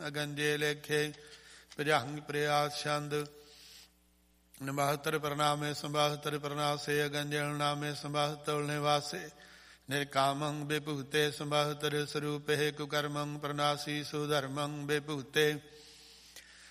ਅਗੰਜੇ ਲੇਖੇ ਭਜੰਗ ਪ੍ਰਿਆਸ ਛੰਦ ਨਿਬਾਹਤਰ ਪ੍ਰਣਾਮੇ ਸੰਬਾਹਤਰ ਪ੍ਰਣਾਸੇ ਅਗੰਜਲ ਨਾਮੇ ਸੰਬਾਹਤਲ ਨਿਵਾਸੇ ਨਿਰਕਾਮੰ ਵਿਭੂਤੇ ਸੰਬਾਹਤਰ ਸਰੂਪੇ ਕੁਕਰਮੰ ਪ੍ਰਣਾਸੀ ਸੁਧਰਮੰ ਵਿਭੂਤੇ